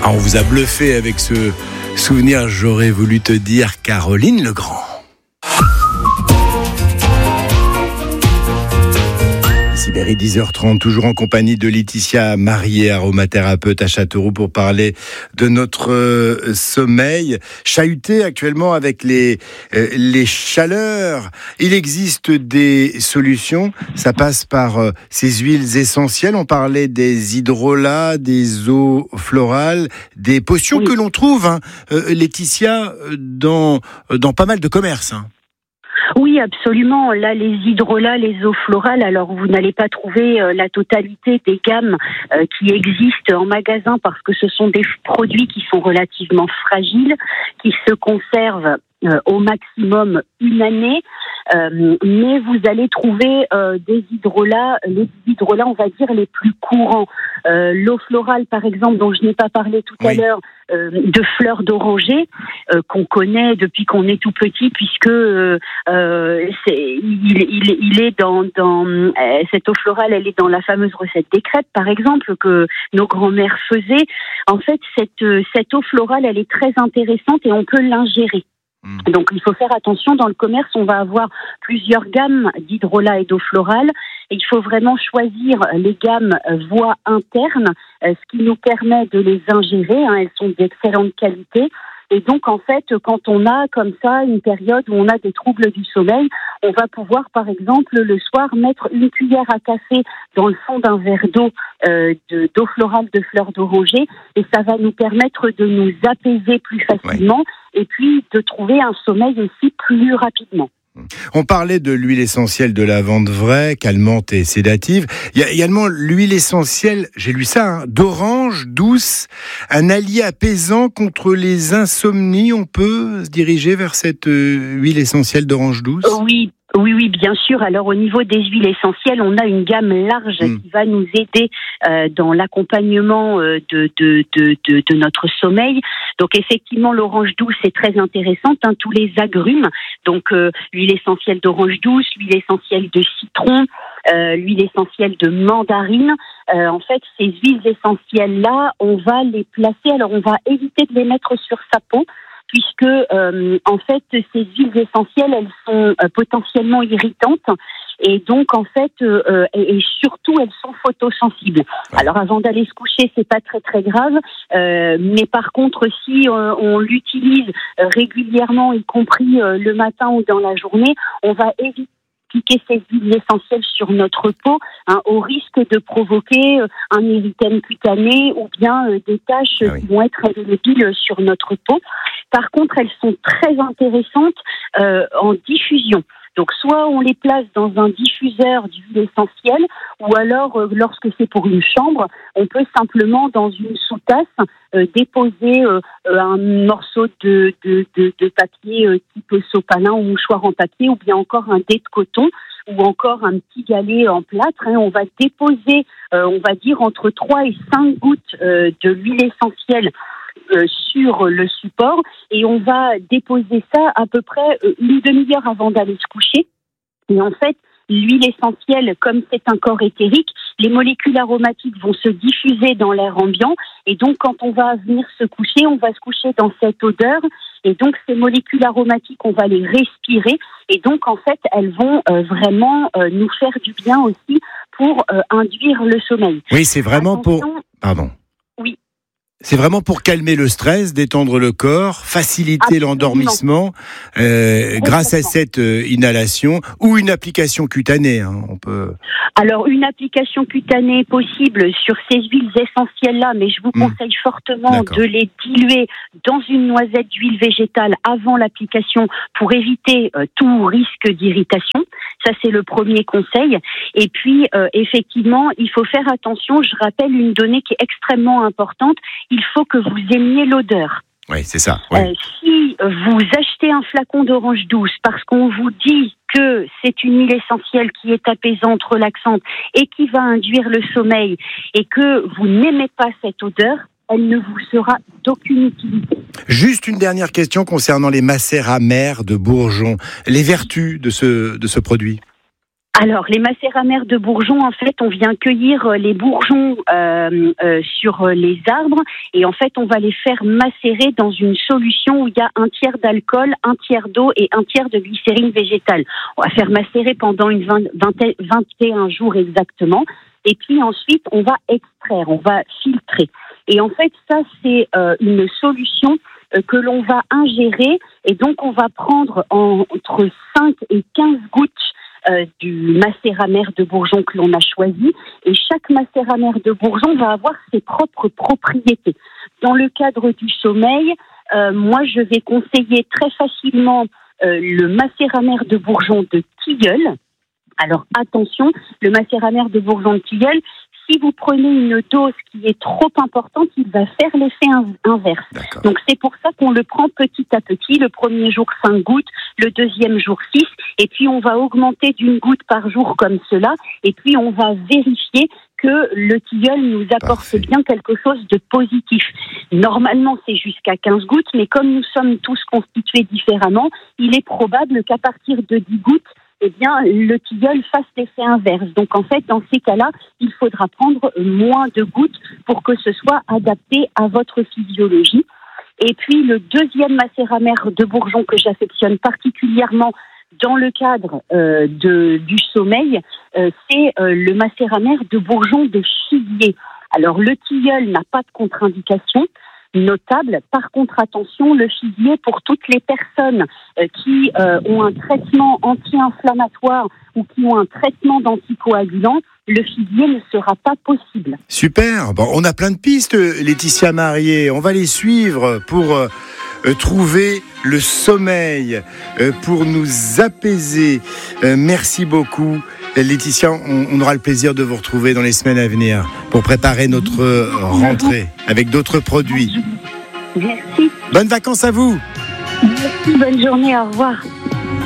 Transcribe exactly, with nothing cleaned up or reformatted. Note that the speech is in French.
Ah, on vous a bluffé avec ce souvenir, j'aurais voulu te dire, Caroline Legrand. Sibérie, dix heures trente, toujours en compagnie de Laetitia Marié, aromathérapeute à Châteauroux, pour parler de notre euh, sommeil. Chahuté actuellement avec les, euh, les chaleurs, il existe des solutions. Ça passe par euh, ces huiles essentielles. On parlait des hydrolats, des eaux florales, des potions oui. que l'on trouve, hein, euh, Laetitia, dans, dans pas mal de commerces. Hein. Oui, absolument. Là, les hydrolats, les eaux florales, alors vous n'allez pas trouver euh, la totalité des gammes euh, qui existent en magasin parce que ce sont des produits qui sont relativement fragiles, qui se conservent euh, au maximum une année. Euh, mais vous allez trouver euh, des hydrolats, les hydrolats, on va dire, les plus courants. Euh, l'eau florale, par exemple, dont je n'ai pas parlé tout oui. à l'heure, euh, de fleurs d'oranger, euh, qu'on connaît depuis qu'on est tout petit, puisque euh, euh, c'est, il, il, il est dans, dans euh, cette eau florale, elle est dans la fameuse recette des crêpes, par exemple, que nos grands-mères faisaient. En fait, cette, cette eau florale, elle est très intéressante et on peut l'ingérer. Donc il faut faire attention, dans le commerce on va avoir plusieurs gammes d'hydrolats et d'eau florale et il faut vraiment choisir les gammes voie interne, ce qui nous permet de les ingérer, hein, elles sont d'excellente qualité. Et donc, en fait, quand on a comme ça une période où on a des troubles du sommeil, on va pouvoir, par exemple, le soir, mettre une cuillère à café dans le fond d'un verre d'eau, euh, de, d'eau florale de fleurs d'oranger, et ça va nous permettre de nous apaiser plus facilement, oui. et puis de trouver un sommeil aussi plus rapidement. On parlait de l'huile essentielle de lavande vraie, calmante et sédative. Il y a également l'huile essentielle, j'ai lu ça, hein, d'orange douce, un allié apaisant contre les insomnies. On peut se diriger vers cette euh, huile essentielle d'orange douce ? Oui. Oui, oui, bien sûr. Alors, au niveau des huiles essentielles, on a une gamme large mmh. qui va nous aider euh, dans l'accompagnement euh, de, de, de, de, de notre sommeil. Donc, effectivement, l'orange douce est très intéressante, hein, tous les agrumes. Donc, euh, l'huile essentielle d'orange douce, l'huile essentielle de citron, euh, l'huile essentielle de mandarine. Euh, en fait, ces huiles essentielles-là, on va les placer. Alors, on va éviter de les mettre sur sa peau, puisque euh, en fait ces huiles essentielles elles sont euh, potentiellement irritantes et donc en fait euh, et, et surtout elles sont photosensibles. Alors avant d'aller se coucher c'est pas très très grave, euh, mais par contre si euh, on l'utilise euh, régulièrement, y compris euh, le matin ou dans la journée, on va éviter appliquer ces huiles essentielles sur notre peau, hein, au risque de provoquer euh, un érythème cutané ou bien euh, des taches ah oui. qui vont être indélébiles sur notre peau. Par contre, elles sont très intéressantes euh, en diffusion. Donc, soit on les place dans un diffuseur d'huile essentielle, ou alors, euh, lorsque c'est pour une chambre, on peut simplement, dans une sous-tasse, euh, déposer euh, un morceau de, de, de, de papier euh, type sopalin ou mouchoir en papier, ou bien encore un dé de coton, ou encore un petit galet en plâtre. Hein. On va déposer, euh, on va dire, entre trois et cinq gouttes euh, de l'huile essentielle Euh, sur le support et on va déposer ça à peu près euh, une demi-heure avant d'aller se coucher. Et en fait, l'huile essentielle, comme c'est un corps éthérique, les molécules aromatiques vont se diffuser dans l'air ambiant et donc quand on va venir se coucher, on va se coucher dans cette odeur et donc ces molécules aromatiques, on va les respirer et donc en fait, elles vont euh, vraiment euh, nous faire du bien aussi pour euh, induire le sommeil. Oui, c'est vraiment Attention, pour... Pardon. Oui. C'est vraiment pour calmer le stress, détendre le corps, faciliter Absolument. l'endormissement euh, grâce à cette euh, inhalation ou une application cutanée. Hein, on peut... Alors, une application cutanée possible sur ces huiles essentielles-là, mais je vous mmh. conseille fortement D'accord. de les diluer dans une noisette d'huile végétale avant l'application pour éviter euh, tout risque d'irritation. Ça, c'est le premier conseil. Et puis, euh, effectivement, il faut faire attention. Je rappelle une donnée qui est extrêmement importante. Il faut que vous aimiez l'odeur. Oui, c'est ça. Oui. Euh, si vous achetez un flacon d'orange douce parce qu'on vous dit que c'est une huile essentielle qui est apaisante, relaxante et qui va induire le sommeil et que vous n'aimez pas cette odeur, elle ne vous sera d'aucune utilité. Juste une dernière question concernant les macères amères de bourgeons. Les vertus de ce, de ce produit ? Alors, les macéramères de bourgeons, en fait, on vient cueillir les bourgeons euh, euh, sur les arbres et en fait, on va les faire macérer dans une solution où il y a un tiers d'alcool, un tiers d'eau et un tiers de glycérine végétale. On va faire macérer pendant une vingt, vingt, vingt et un jours exactement et puis ensuite, on va extraire, on va filtrer. Et en fait, ça, c'est euh, une solution euh, que l'on va ingérer et donc on va prendre en, entre cinq et quinze gouttes Euh, du macéramère de bourgeons que l'on a choisi et chaque macéramère de bourgeons va avoir ses propres propriétés. Dans le cadre du sommeil, euh, moi je vais conseiller très facilement euh, le macéramère de bourgeons de tilleul. Alors attention, le macéramère de bourgeons de tilleul, si vous prenez une dose qui est trop importante, il va faire l'effet inverse. D'accord. Donc c'est pour ça qu'on le prend petit à petit. Le premier jour cinq gouttes, le deuxième jour six, et puis on va augmenter d'une goutte par jour comme cela, et puis on va vérifier que le tilleul nous apporte Parfait. bien quelque chose de positif. Normalement c'est jusqu'à quinze gouttes, mais comme nous sommes tous constitués différemment, il est probable qu'à partir de dix gouttes, eh bien, le tilleul fasse l'effet inverse. Donc, en fait, dans ces cas-là, il faudra prendre moins de gouttes pour que ce soit adapté à votre physiologie. Et puis, le deuxième macéramère de bourgeons que j'affectionne particulièrement dans le cadre euh, de, du sommeil, euh, c'est euh, le macéramère de bourgeons de figuier. Alors, le tilleul n'a pas de contre-indication notable. Par contre, attention, le figuier, pour toutes les personnes euh, qui euh, ont un traitement anti-inflammatoire ou qui ont un traitement d'anticoagulant, le figuier ne sera pas possible. Super. Bon, on a plein de pistes, Laetitia Marié. On va les suivre pour euh, trouver le sommeil, euh, pour nous apaiser. Euh, merci beaucoup. Laetitia, on, on aura le plaisir de vous retrouver dans les semaines à venir pour préparer notre rentrée avec d'autres produits. Merci. Bonnes vacances à vous. Merci, bonne journée, au revoir.